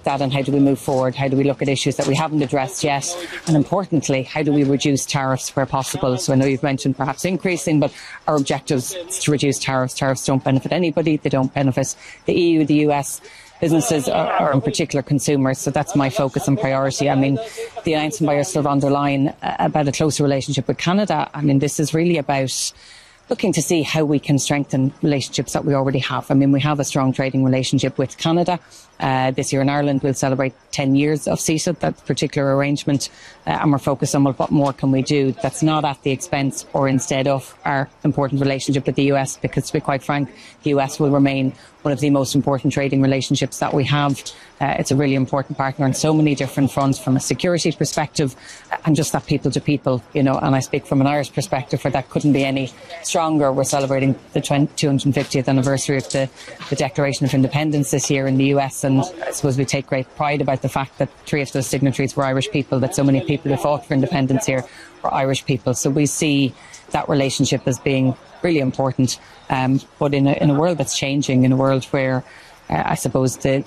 that and how do we move forward? How do we look at issues that we haven't addressed yet? And importantly, how do we reduce tariffs where possible? So I know you've mentioned perhaps increasing, but our objective is to reduce tariffs. Tariffs don't benefit anybody. They don't benefit the EU, the US, businesses, or in particular consumers. So that's my focus and priority. I mean, the announcement by Ursula von der Leyen about a closer relationship with Canada, I mean, this is really about looking to see how we can strengthen relationships that we already have. I mean, we have a strong trading relationship with Canada. This year in Ireland, we'll celebrate 10 years of CETA, that particular arrangement, and we're focused on what more can we do that's not at the expense or instead of our important relationship with the US, because to be quite frank, the US will remain one of the most important trading relationships that we have. It's a really important partner on so many different fronts, from a security perspective and just that people to people, you know, and I speak from an Irish perspective where that couldn't be any stronger. We're celebrating the 250th anniversary of the Declaration of Independence this year in the US, and I suppose we take great pride about the fact that 3 of those signatories were Irish people, that so many people who fought for independence here were Irish people. So we see that relationship as being really important, but in a world that's changing, in a world where I suppose the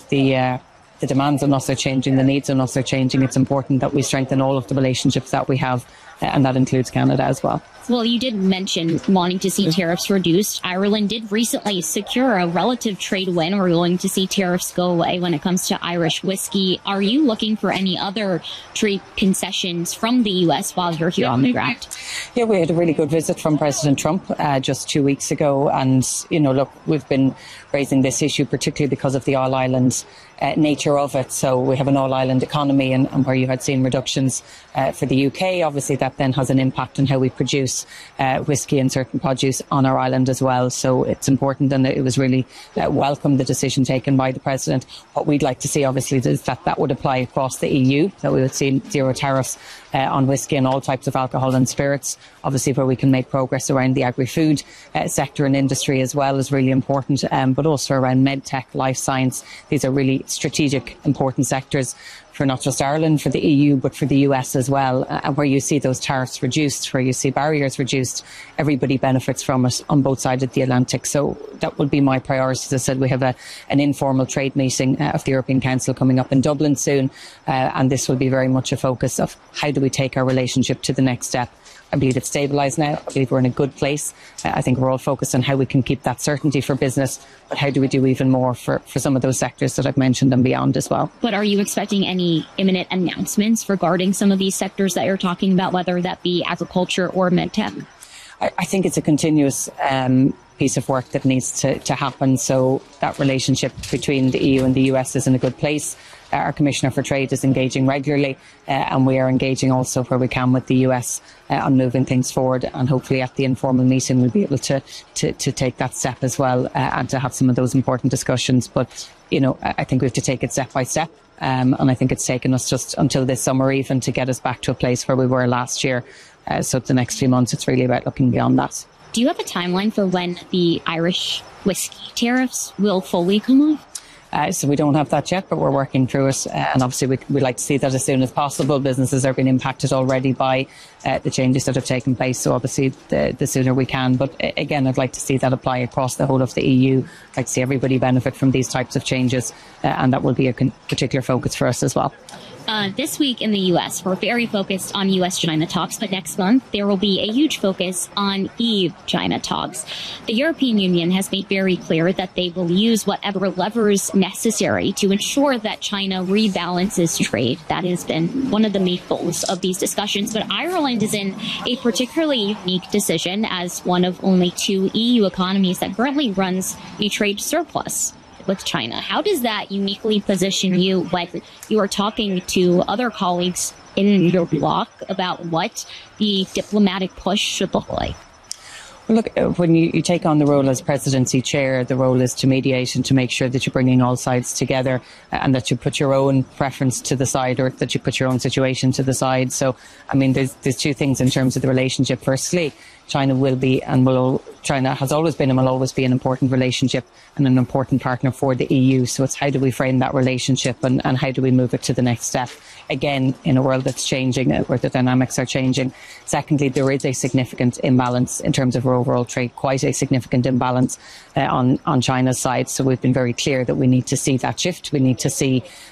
demands on us are changing, the needs on us are changing, it's important that we strengthen all of the relationships that we have, and that includes Canada as well. Well, you did mention wanting to see tariffs reduced. Ireland did recently secure a relative trade win. We're going to see tariffs go away when it comes to Irish whiskey. Are you looking for any other trade concessions from the U.S. while you're here on the ground? Yeah, we had a really good visit from President Trump just 2 weeks ago. And, you know, look, we've been raising this issue particularly because of the all-island nature of it. So we have an all-island economy, and where you had seen reductions for the UK, obviously that then has an impact on how we produce whisky and certain produce on our island as well. So it's important, and it was really welcome, the decision taken by the President. What we'd like to see, obviously, is that would apply across the EU, that we would see zero tariffs on whisky and all types of alcohol and spirits. Obviously, where we can make progress around the agri-food sector and industry as well is really important, but also around medtech, life science. These are really strategic, important sectors for not just Ireland, for the EU, but for the US as well. And where you see those tariffs reduced, where you see barriers reduced, everybody benefits from it on both sides of the Atlantic. So that would be my priority. As I said, we have an informal trade meeting of the European Council coming up in Dublin soon, and this will be very much a focus of how do we take our relationship to the next step. I believe it's stabilised now. I believe we're in a good place. I think we're all focused on how we can keep that certainty for business, but how do we do even more for some of those sectors that I've mentioned and beyond as well. But are you expecting any imminent announcements regarding some of these sectors that you're talking about, whether that be agriculture or medtech? I think it's a continuous piece of work that needs to happen. So that relationship between the EU and the US is in a good place. Our Commissioner for Trade is engaging regularly, and we are engaging also where we can with the US on moving things forward. And hopefully at the informal meeting we'll be able to take that step as well, and to have some of those important discussions. But, you know, I think we have to take it step by step. And I think it's taken us just until this summer even to get us back to a place where we were last year. So the next few months, it's really about looking beyond that. Do you have a timeline for when the Irish whiskey tariffs will fully come off? So we don't have that yet, but we're working through it. And obviously we'd like to see that as soon as possible. Businesses are being impacted already by the changes that have taken place. So obviously the sooner we can. But again, I'd like to see that apply across the whole of the EU. I'd like to see everybody benefit from these types of changes. And that will be a particular focus for us as well. This week in the U.S., we're very focused on U.S.-China talks, but next month there will be a huge focus on EU-China talks. The European Union has made very clear that they will use whatever levers necessary to ensure that China rebalances trade. That has been one of the main goals of these discussions. But Ireland is in a particularly unique decision as one of only 2 EU economies that currently runs a trade surplus with China. How does that uniquely position you when you are talking to other colleagues in your bloc about what the diplomatic push should look like? Well, look, when you take on the role as presidency chair, the role is to mediate and to make sure that you're bringing all sides together, and that you put your own preference to the side, or that you put your own situation to the side. So, I mean, there's 2 things in terms of the relationship. Firstly, China will be and China has always been and will always be an important relationship and an important partner for the EU. So it's how do we frame that relationship, and how do we move it to the next step? Again, in a world that's changing, where the dynamics are changing. Secondly, there is a significant imbalance in terms of our overall trade, quite a significant imbalance on China's side. So we've been very clear that we need to see that shift. We need to see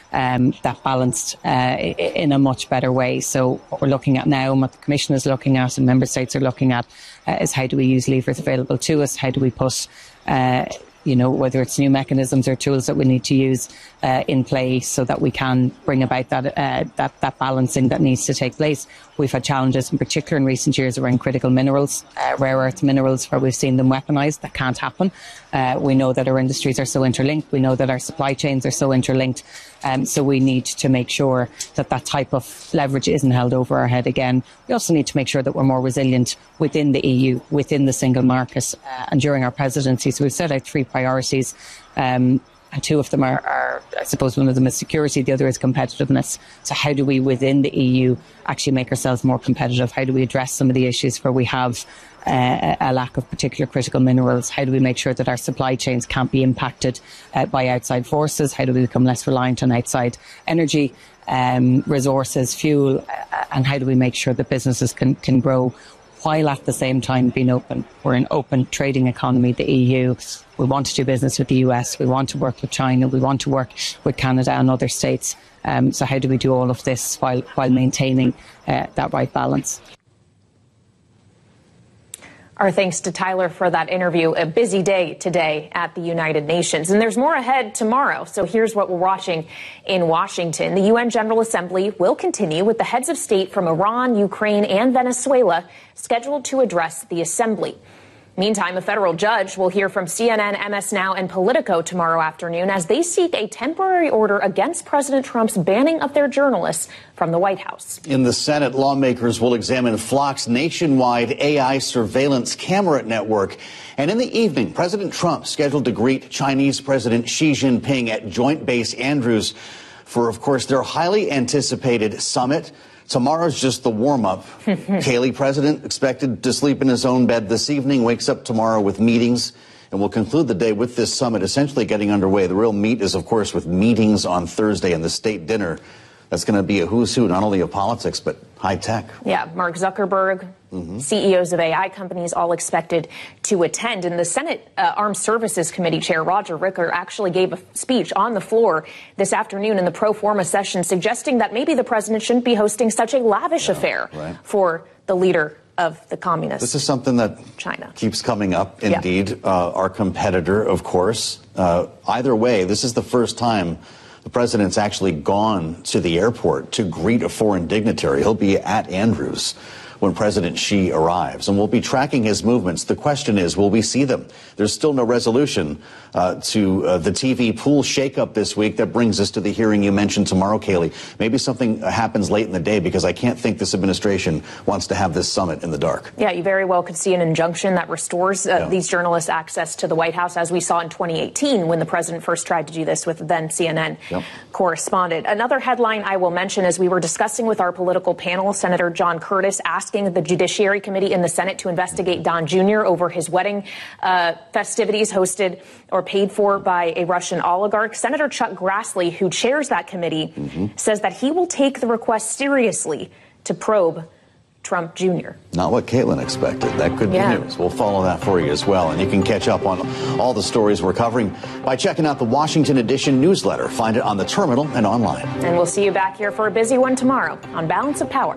that balanced in a much better way. So what we're looking at now and what the Commission is looking at and Member States are looking at is how do we use levers available to us? How do we put whether it's new mechanisms or tools that we need to use in place so that we can bring about that balancing that needs to take place. We've had challenges in particular in recent years around critical minerals, rare earth minerals, where we've seen them weaponised. That can't happen. We know that our industries are so interlinked. We know that our supply chains are so interlinked. So we need to make sure that that type of leverage isn't held over our head again. We also need to make sure that we're more resilient within the EU, within the single market. And during our presidency, so we've set out 3 priorities. And 2 of them are, I suppose, one of them is security, the other is competitiveness. So how do we, within the EU, actually make ourselves more competitive? How do we address some of the issues where we have a lack of particular critical minerals? How do we make sure that our supply chains can't be impacted by outside forces? How do we become less reliant on outside energy resources, fuel? And how do we make sure that businesses can grow while at the same time being open? We're an open trading economy, the EU. We want to do business with the US. We want to work with China. We want to work with Canada and other states. So how do we do all of this while maintaining that right balance? Our thanks to Tyler for that interview. A busy day today at the United Nations. And there's more ahead tomorrow. So here's what we're watching in Washington. The UN General Assembly will continue with the heads of state from Iran, Ukraine, and Venezuela scheduled to address the assembly. Meantime, a federal judge will hear from CNN, MS Now, and Politico tomorrow afternoon as they seek a temporary order against President Trump's banning of their journalists from the White House. In the Senate, lawmakers will examine Flock's nationwide AI surveillance camera network. And in the evening, President Trump scheduled to greet Chinese President Xi Jinping at Joint Base Andrews for, of course, their highly anticipated summit. Tomorrow's just the warm-up. Kaylee, President expected to sleep in his own bed this evening, wakes up tomorrow with meetings, and will conclude the day with this summit essentially getting underway. The real meat is, of course, with meetings on Thursday and the state dinner. That's going to be a who's who, not only of politics, but high tech. Yeah, Mark Zuckerberg, CEOs of AI companies all expected to attend. And the Senate Armed Services Committee Chair Roger Wicker actually gave a speech on the floor this afternoon in the pro forma session, suggesting that maybe the president shouldn't be hosting such a lavish affair for the leader of the communists. This is something that China keeps coming up. Indeed, our competitor, of course. Either way, this is the first time the president's actually gone to the airport to greet a foreign dignitary. He'll be at Andrews when President Xi arrives, and we'll be tracking his movements. The question is, will we see them? There's still no resolution to the TV pool shakeup this week. That brings us to the hearing you mentioned tomorrow, Kaylee. Maybe something happens late in the day, because I can't think this administration wants to have this summit in the dark. Yeah, you very well could see an injunction that restores these journalists access to the White House, as we saw in 2018 when the president first tried to do this with then CNN correspondent. Another headline I will mention, as we were discussing with our political panel, Senator John Curtis asking the Judiciary Committee in the Senate to investigate Don Jr. over his wedding festivities hosted or paid for by a Russian oligarch. Senator Chuck Grassley, who chairs that committee, says that he will take the request seriously to probe Trump Jr. Not what Caitlin expected. That could be news. We'll follow that for you as well. And you can catch up on all the stories we're covering by checking out the Washington Edition newsletter. Find it on the terminal and online. And we'll see you back here for a busy one tomorrow on Balance of Power.